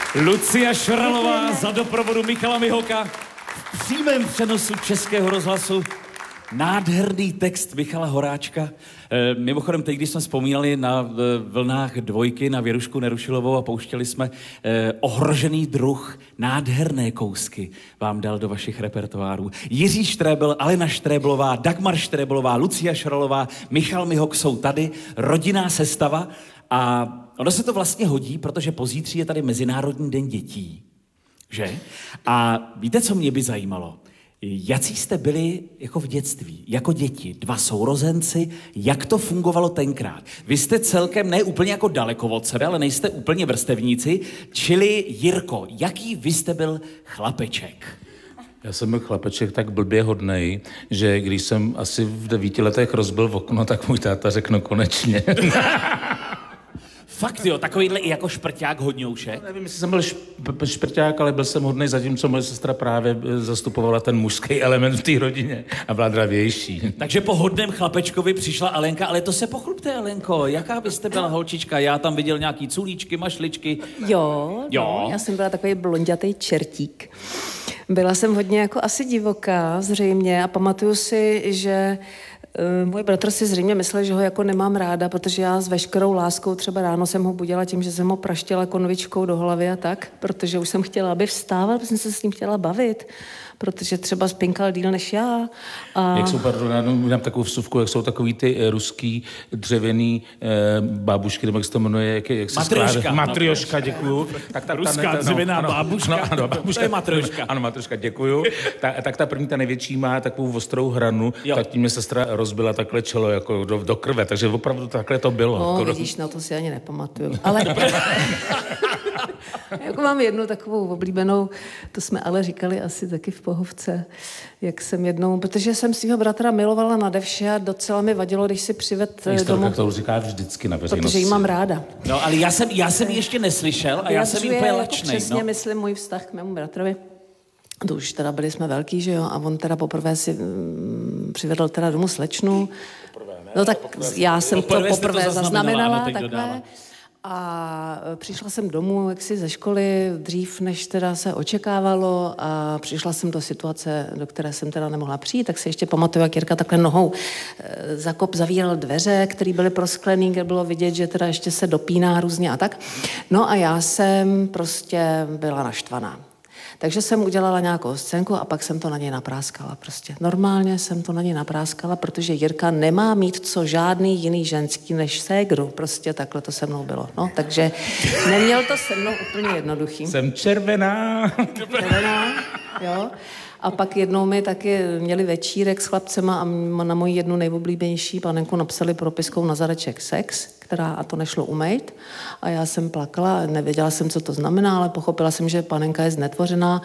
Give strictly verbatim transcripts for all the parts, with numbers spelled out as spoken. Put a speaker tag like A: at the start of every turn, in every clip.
A: Lucia Šralová za doprovodu Michala Mihoka v přímém přenosu Českého rozhlasu. Nádherný text Michala Horáčka. E, mimochodem, teď, když jsme vzpomínali na e, vlnách dvojky, na Věrušku Nerušilovou a pouštěli jsme e, ohrožený druh, nádherné kousky vám dal do vašich repertoárů. Jiří Štrébl, Alena Štréblová, Dagmar Štréblová, Lucia Šralová, Michal Mihok jsou tady, rodinná sestava a ono se to vlastně hodí, protože pozítří je tady Mezinárodní den dětí, že? A víte, co mě by zajímalo? Jací jste byli jako v dětství, jako děti, dva sourozenci, jak to fungovalo tenkrát? Vy jste celkem ne úplně jako daleko od sebe, ale nejste úplně vrstevníci, čili Jirko, jaký vy jste byl chlapeček?
B: Já jsem byl chlapeček tak blbě hodnej, že když jsem asi v devíti letech rozbil v okno, tak můj táta řekl no konečně.
A: Fakt jo, takovýhle i jako šprťák hodňoušek?
B: No, nevím, jestli jsem byl šp- šprťák, ale byl jsem hodnej, zatímco moje sestra právě zastupovala ten mužský element v té rodině a byla dravější.
A: Takže po hodném chlapečkovi přišla Alenka, ale to se pochlubte, Alenko, jaká byste byla holčička? Já tam viděl nějaký culíčky, mašličky.
C: Jo,
A: jo.
C: No, já jsem byla takový blondětej čertík. Byla jsem hodně jako asi divoká zřejmě a pamatuju si, že uh, můj bratr si zřejmě myslel, že ho jako nemám ráda, protože já s veškerou láskou třeba ráno jsem ho budila tím, že jsem ho praštila konvičkou do hlavy a tak, protože už jsem chtěla, aby vstával, protože jsem se s ním chtěla bavit, protože třeba spinkal díl než já. A...
B: Jak jsou, pardon, já dám takovou vsuvku, jak jsou takový ty eh, ruský dřevěný eh, babušky, nebo jak se to jmenuje, jak, jak se
A: Matrioška.
B: skládá. Matrioška, děkuju. Tak ta,
A: Ruská
B: ta, ta,
A: dřevěná
B: no,
A: babuška,
B: ano, ano, babuška,
A: to je matrioška.
B: Ano, matrioška, děkuju. Ta, tak ta první, ta největší má takovou ostrou hranu, jo. Tak tím mě sestra rozbila takhle čelo jako do, do krve, takže opravdu takhle to bylo.
C: No,
B: jako
C: vidíš, no to si ani nepamatuju. Ale... jako mám jednu takovou oblíbenou, to jsme ale říkali asi taky v Pohovce, jak jsem jednou, protože jsem svého bratra milovala nade vše a docela mi vadilo, když si přived domů.
B: Tak to říká vždycky na veřejnosti.
C: Protože jí mám ráda.
A: No, ale já jsem, já jsem ji ještě neslyšel a já jsem jí úplně lačnej.
C: Přesně
A: no.
C: myslím můj vztah k mému bratrovi. To už teda byli jsme velký, že jo, a on teda poprvé si mm, přivedl teda domů slečnu. Poprvé, ne? No tak poprvé, já jsem
A: poprvé
C: to poprvé
A: to
C: zaznamenala,
A: ano,
C: takhle.
A: dodávám.
C: A přišla jsem domů jaksi ze školy dřív, než teda se očekávalo a přišla jsem do situace, do které jsem teda nemohla přijít, tak si ještě pamatuju, jak Jirka takhle nohou zakop zavíral dveře, které byly prosklený, kde bylo vidět, že teda ještě se dopíná různě a tak. No a já jsem prostě byla naštvaná. Takže jsem udělala nějakou scénku a pak jsem to na něj napráskala prostě. Normálně jsem to na něj napráskala, protože Jirka nemá mít co žádný jiný ženský než ségru. Prostě takhle to se mnou bylo. No, takže neměl to se mnou úplně jednoduchý.
B: Jsem červená.
C: Červená, jo. A pak jednou mi taky měli večírek s chlapcema a na moji jednu nejoblíbenější panenku napsali propiskou na zadeček sex, která a to nešlo umejt. A já jsem plakala, nevěděla jsem, co to znamená, ale pochopila jsem, že panenka je znetvořená.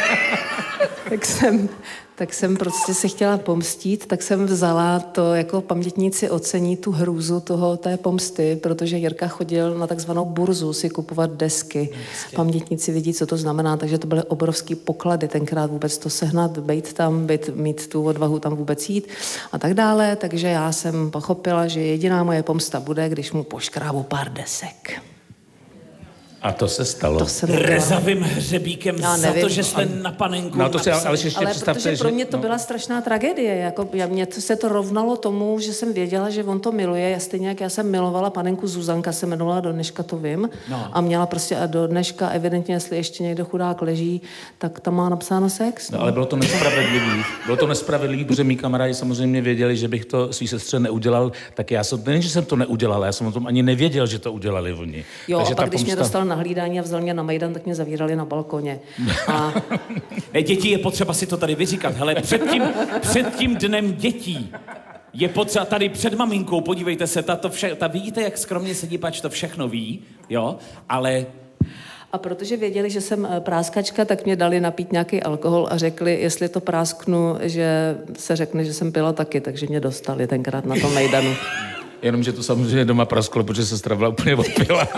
C: tak, jsem, tak jsem prostě se chtěla pomstít, tak jsem vzala to, jako pamětníci ocení tu hrůzu toho, té pomsty, protože Jirka chodil na takzvanou burzu si kupovat desky. Pamětníci vidí, co to znamená, takže to byly obrovský poklady, tenkrát vůbec to sehnat, bejt tam, bejt, mít tu odvahu tam vůbec jít a tak dále, takže já jsem pochopila, že jediná moje pomsta bude, když mu poškrábu pár desek.
B: A to se stalo.
C: To se
A: Rezavým hřebíkem
C: Já
A: za
C: nevím.
A: to, že jste na panenku
B: No to si,
A: napsali.
B: ale ještě
C: Ale
B: představte,
C: protože pro mě
B: že,
C: to
B: no.
C: byla strašná tragédie. Jako, já, mě to, se to rovnalo tomu, že jsem věděla, že on to miluje. Já stejně jak já jsem milovala panenku Zuzanka, se jmenovala, do dneška to vím.
A: No.
C: A měla prostě a do dneška evidentně, jestli ještě někdo chudák leží, tak tam má napsáno sex.
B: No,
C: No.
B: ale bylo to nespravedlivý. Bylo to nespravedlivý, protože mý kamarádi samozřejmě věděli, že bych to svý sestře neudělal, tak já jsem, nejen, že jsem to neudělal, já jsem o tom ani nevěděl, že to udělali oni.
C: Jo,
B: Takže
C: a pak,
B: ta
C: když mě
B: pomsta...
C: dostal na hlídání a vzal mě na Majdan, tak mě zavírali na balkoně. A
A: Ne, děti, je potřeba si to tady vyříkat. Hele, před tím, před tím dnem dětí je potřeba tady před maminkou, podívejte se, ta, to vše, ta vidíte, jak skromně sedí, pač to všechno ví, jo, ale...
C: A protože věděli, že jsem práskačka, tak mě dali napít nějaký alkohol a řekli, jestli to prásknu, že se řekne, že jsem pila taky, takže mě dostali tenkrát na tom Majdanu.
B: Jenomže to samozřejmě doma prasklo, protože sestra byla úplně odpila.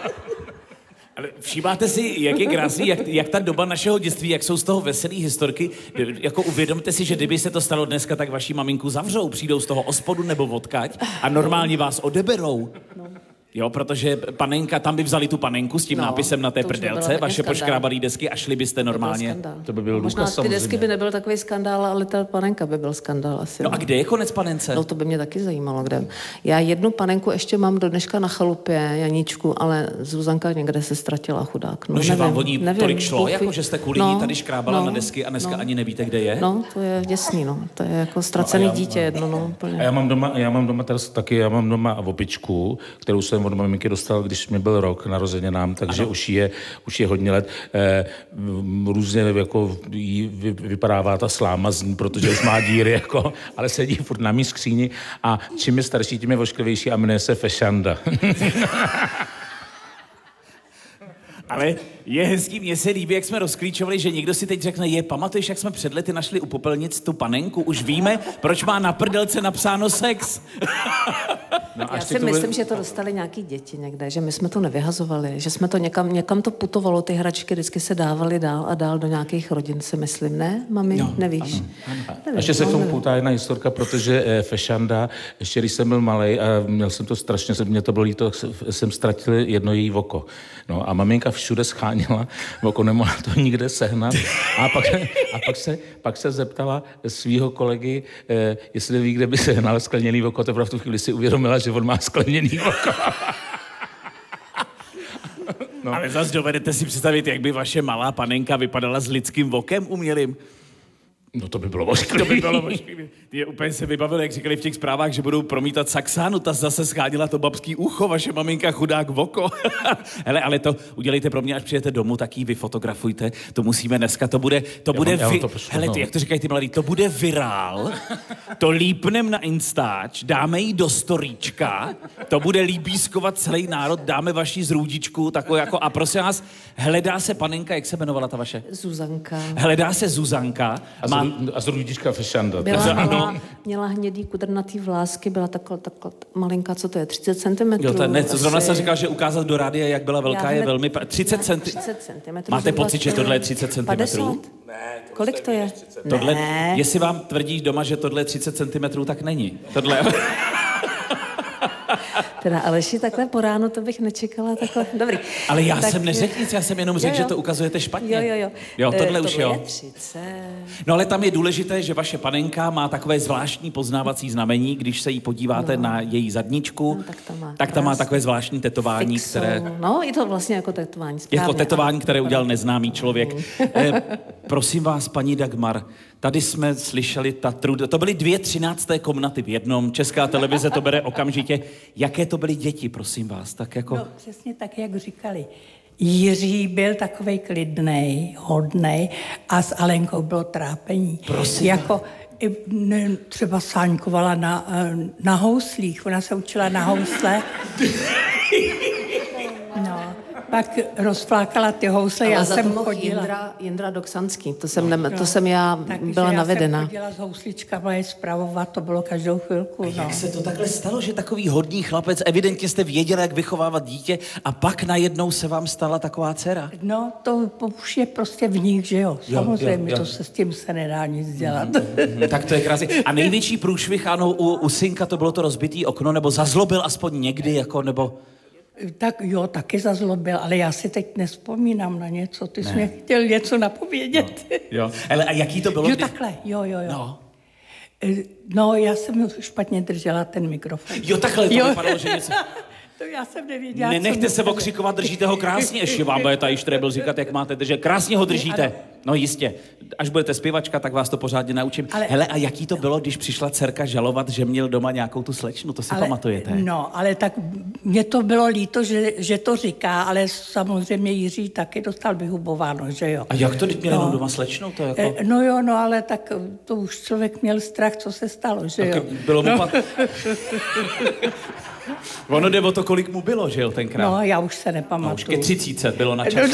A: Ale všímáte si, jak je krásný, jak, jak ta doba našeho dětství, jak jsou z toho veselý historky, jako uvědomte si, že kdyby se to stalo dneska, tak vaši maminku zavřou, přijdou z toho ospodu nebo odkaď a normálně vás odeberou.
C: No.
A: Jo, protože panenka, tam by vzali tu panenku s tím
C: No,
A: nápisem na té
C: to už by
A: prdelce,
C: bylo
A: vaše
C: skandál.
A: poškrábalý desky a šli byste normálně.
B: To by byl
C: Možná
B: důkaz,
C: ty desky
B: samozřejmě.
C: by nebyl takový skandál, ale ta panenka by byl skandál asi.
A: No a kde je konec panence?
C: No to by mě taky zajímalo, kde. Já jednu panenku ještě mám do dneška na chalupě, Janíčku, ale Zuzanka někde se ztratila, chudák.
A: No, že
C: nevím,
A: vám o ní
C: nevím,
A: tolik šlo,
C: Bůh
A: jako
C: ví.
A: že jste kvůli ní tady škrábala na desky a dneska ani nevíte, kde je?
C: No, to je děsný, no. To je jako ztracený
B: No a já-
C: dítě jedno, no. Úplně.
B: A já mám doma, já mám doma teraz taky, já mám doma opičku, kterou jsem od maminky dostal, když mi byl rok narozeninám, takže už je, už je hodně let. Eh, různě jako jí vy, vypadává ta sláma z ní, protože už má díry, jako, ale sedí furt na mý skříni a čím je starší, tím je vošklivější a jmenuje se Fešanda.
A: Ale je hezký, mně se líbí, jak jsme rozklíčovali, že někdo si teď řekne, je, pamatuješ, jak jsme před lety našli u popelnic tu panenku? Už víme, proč má na prdelce napsáno sex.
B: No,
C: Já
B: až
C: si
B: ty to
C: myslím,
B: bude-
C: že to dostali nějaký děti někde, že my jsme to nevyhazovali, že jsme to někam, někam to putovalo, ty hračky vždycky se dávaly dál a dál do nějakých rodin, si myslím, ne, mami,
A: No,
C: nevíš? Nevím,
B: Ještě se k
C: no,
B: tomu
C: nevím.
B: poutá jedna historka, protože eh, Fešanda, ještě když jsem byl malej a měl jsem to strašně, se- mě to bylo líto, tak jsem ztratil jedno její oko. No a maminka všude schánila, oko nemohla to nikde sehnat. A pak, a pak, se, pak se zeptala svého kolegy, eh, jestli ví, kde by sehnal skleněný oko. Teprve v tu chvíli si uvědomila, že on má skleněný oko.
A: No. Ale zase dovedete si představit, jak by vaše malá panenka vypadala s lidským vokem umělým?
B: No to by bylo
A: To
B: ošklivý.
A: by bylo možný. Je úplně se vybavil, jak říkali v těch zprávách, že budou promítat Saxánu, ta zase schánila to babský ucho, vaše maminka chudák v oko. Hele, ale to udělejte pro mě, až přijete domů, tak ji vyfotografujte. To musíme dneska, to bude, to
B: Já
A: bude
B: vám- já vám
A: vy...
B: to pošlu,
A: Hele,
B: no.
A: ty, jak to říkají ty mladí, to bude virál, to lípnem na Instač, dáme jí do storíčka, to bude líbískovat celý národ, dáme vaši zrůdičku, takovou jako, a prosím vás, hledá se panenka, jak se jmenovala ta vaše?
C: Zuzanka.
A: Hledá se Zuzanka,
B: A,
A: má...
B: z, a z rudička Fešanda.
C: Byla,
A: ano.
C: měla, měla hnědý kudrnatý vlásky, byla takhle, takhle malinká, co to je, třicet centimetrů.
A: Jo, to, ne, to zrovna
C: asi.
A: jsem říkal, že ukázat do rádia, jak byla velká,
C: Já
A: je
C: hned-
A: velmi... pra- třicet centi...
C: třicet centimetrů.
A: Máte
C: zhruba
A: pocit, že
C: to je
A: tohle je třicet centimetrů?
C: padesát? Kolik to je?
A: Tohle,
C: Ne.
A: jestli vám tvrdí doma, že tohle je třicet centimetrů, tak není. Tohle...
C: Teda Aleši, takhle po ránu to bych nečekala takhle. Dobrý.
A: Ale já
C: Tak-
A: jsem neřekl nic, já jsem jenom řekl,
C: Jo,
A: že
C: jo.
A: to ukazujete špatně.
C: Jo, jo, jo.
A: Jo, tohle
C: Eh,
A: už
C: tohle
A: jo.
C: je třicet.
A: No ale tam je důležité, že vaše panenka má takové zvláštní poznávací znamení, když se jí podíváte
C: No.
A: na její zadničku,
C: No, tak to má
A: tak tam má
C: krásný
A: takové zvláštní tetování,
C: Fixou.
A: které...
C: No, je to vlastně jako tetování. Správně.
A: Jako tetování,
C: ano.
A: které udělal neznámý člověk. Eh, prosím vás, paní Dagmar, tady jsme slyšeli Tatru, to byly dvě třinácté komnaty v jednom, Česká televize to bere okamžitě. Jaké to byly děti, prosím vás? Tak jako...
D: No, přesně tak, jak říkali. Jiří byl takovej klidnej, hodnej a s Alenkou bylo trápení.
A: Prosím.
D: Jako i, ne, třeba sáňkovala na, eh, na houslích, ona se učila na housle. No, pak rozflákala ty housle,
C: Ale
D: já
C: za
D: jsem
C: to mohl
D: chodila.
C: Jindra, Jindra Doksanský, to jsem, ne, to jsem já
D: Takže
C: byla
D: já
C: navedena.
D: jsem chodila s housličkama je zpravovat, to bylo každou chvilku. No.
A: Jak se to takhle stalo, že takový hodný chlapec, evidentně jste věděli, jak vychovávat dítě a pak najednou se vám stala taková dcera?
D: No, to už je prostě v nich, že jo.
A: Jo,
D: Samozřejmě,
A: jo, jo.
D: to se s tím se nedá nic dělat.
A: Hmm, tak to je krásný. A největší průšvih, ano, u, u synka to bylo to rozbitý okno, nebo zazlobil aspoň někdy, jako, nebo...
D: Tak jo, taky zazlobil, ale já si teď nespomínám na něco. Ty jsi mě chtěl něco napovědět. No.
A: Jo. Ale a jaký to bylo?
D: Jo,
A: kdy-
D: takhle, jo, jo, jo.
A: No.
D: Eh, No, já jsem špatně držela ten mikrofon.
A: Jo, takhle to
D: Jo.
A: vypadalo, že něco...
D: To já jsem nevěděla,
A: Nenechte
D: co
A: se
D: mi-
A: okřikovat, držíte ho krásně. Ještě vám bude tady štrebel říkat, jak máte držet. Krásně ho držíte. No jistě. Až budete zpěvačka, tak vás to pořádně naučím.
D: Ale-
A: Hele, a jaký to bylo, když přišla dcerka žalovat, že měl doma nějakou tu slečnu? To si
D: Ale-
A: pamatujete?
D: No, ale tak mně to bylo líto, že, že to říká, ale samozřejmě Jiří taky dostal vyhubováno, že jo.
A: A jak to, když měl
D: No.
A: jenom doma slečnou? To jako...
D: Eh, No jo, no ale tak to už člověk měl strach, co se stalo, že jo.
A: Tak bylo mu pak... Ono jde o to, kolik mu bylo, že jo, tenkrát.
D: No, já už se
A: No, už
D: nepamatuju.
A: ke třicítce bylo na času.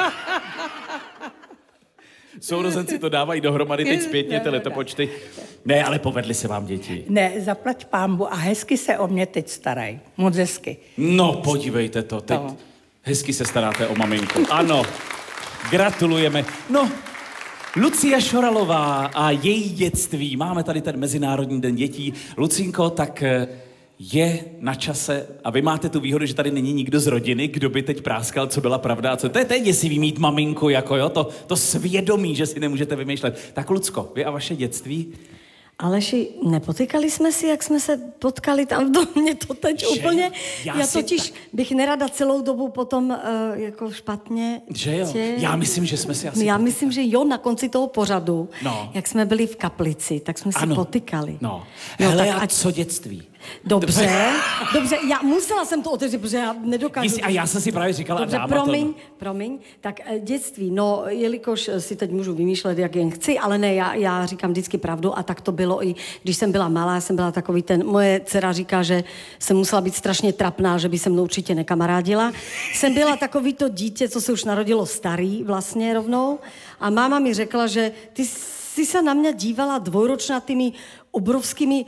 A: Sourozenci to dávají dohromady teď zpětně, ty letopočty. Ne, ale povedly se vám děti.
D: Ne, zaplať pánbu a hezky se o mě teď starají. Moc hezky.
A: No, podívejte to, teď
D: No.
A: hezky se staráte o maminku. Ano, gratulujeme. No, Lucia Šoralová a její dětství. Máme tady ten Mezinárodní den dětí. Lucinko, tak eh, je na čase, a vy máte tu výhodu, že tady není nikdo z rodiny, kdo by teď práskal, co byla pravda a co... To je, to je děsivý mít maminku, jako jo, to, to svědomí, že si nemůžete vymýšlet. Tak Lucko, vy a vaše dětství?
E: Aleši, nepotykali jsme si, jak jsme se potkali tam do mě to teď že? úplně. Já, já totiž ta... bych nerada celou dobu potom uh, jako špatně.
A: Že jo? Tě... Já myslím, že jsme si asi
E: Já
A: potykali.
E: myslím, že jo, na konci toho pořadu,
A: no.
E: jak jsme byli v kaplici, tak jsme
A: ano.
E: si potykali.
A: No.
E: no
A: Hele,
E: tak
A: a
E: ať...
A: co dětství?
E: Dobře, dobře, já musela jsem to otevřít, protože já nedokážu...
A: Jsi, a já jsem si právě říkala...
E: Dobře, promiň, to... promiň, tak dětství, no, jelikož si teď můžu vymýšlet, jak jen chci, ale ne, já, já říkám vždycky pravdu a tak to bylo i, když jsem byla malá, jsem byla takový ten, moje dcera říká, že jsem musela být strašně trapná, že by se mnou určitě nekamarádila. Jsem byla takový to dítě, co se už narodilo starý vlastně rovnou a máma mi řekla, že ty jsi se na mě dívala dvojročnatými obrovskými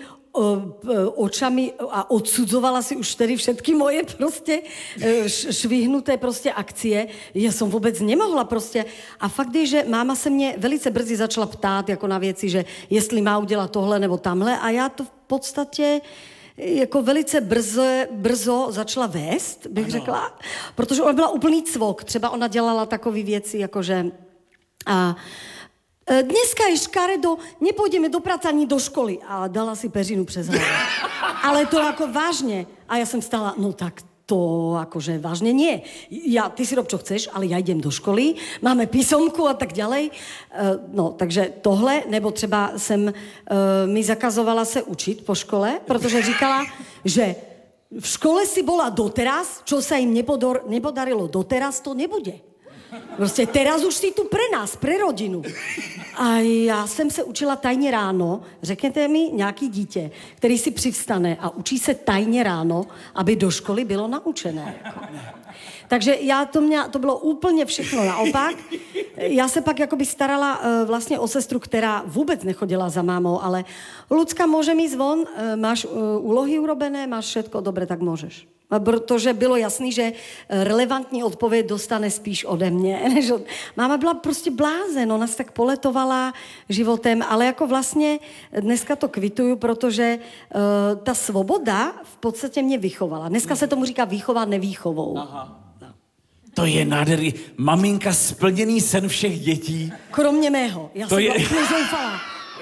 E: očami a odsudzovala si už tedy všetky moje prostě švihnuté prostě akcie. Já jsem vůbec nemohla prostě. A fakt je, že máma se mě velice brzy začala ptát jako na věci, že jestli má udělat tohle nebo tamhle a já to v podstatě jako velice brzo, brzo začala vést, bych ano. řekla, protože ona byla úplný cvok. Třeba ona dělala takové věci, jakože a dneska je škaredo, nepůjdeme do práce ani do školy. A dala si peřinu přes hlavu. Ale to jako vážně. A já jsem stala, no tak to akože vážne nie. Ja, ty si rob, čo chceš, ale ja idem do školy, máme písomku a tak ďalej. Uh, no, takže tohle, nebo třeba jsem, uh, mi zakazovala se učit po škole, protože říkala, že v škole si bola doteraz, čo sa im nepodor, nepodarilo doteraz, to nebude. Prostě teraz už si tu pre nás, pre rodinu. A já jsem se učila tajně ráno. Řekněte mi nějaký dítě, který si přivstane a učí se tajně ráno, aby do školy bylo naučené. Jako. Takže já to, měla, to bylo úplně všechno naopak. Já se pak jakoby starala uh, vlastně o sestru, která vůbec nechodila za mámou, ale Lucka, môžem ísť von, uh, máš uh, úlohy urobené, máš všetko, dobre, tak môžeš. Protože bylo jasný, že relevantní odpověď dostane spíš ode mě. Než od... Máma byla prostě blázen, ona se tak poletovala životem, ale jako vlastně dneska to kvituju, protože uh, ta svoboda v podstatě mě vychovala. Dneska se tomu říká výchova nevýchovou. Aha.
A: To je nádherný. Maminka splněný sen všech dětí.
E: Kromě mého. Já
A: to
E: jsem
A: je...
E: byla úplně zoufalá.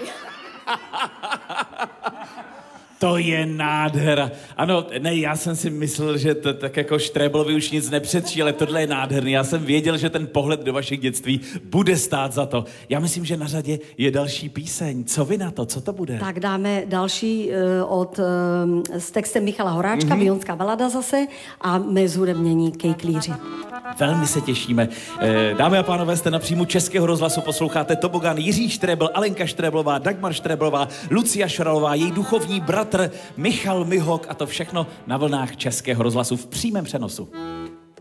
A: To je nádhera. Ano, ne, já jsem si myslel, že to tak jako Štreblovi už nic nepředčí, ale tohle je nádherný. Já jsem věděl, že ten pohled do vašich dětství bude stát za to. Já myslím, že na řadě je další píseň. Co vy na to? Co to bude?
E: Tak dáme další uh, od, uh, s textem Michala Horáčka, mm-hmm. Vionská balada zase a mé zhudebnění Kejklíři.
A: Velmi se těšíme. Dámy a pánové, jste na příjmu Českého rozhlasu, posloucháte Tobogan, Jiří Štrebl, Alenka Štreblová, Dagmar Štreblová, Lucia Šoralová, její duchovní bratr Michal Mihok a to všechno na vlnách Českého rozhlasu v přímém přenosu.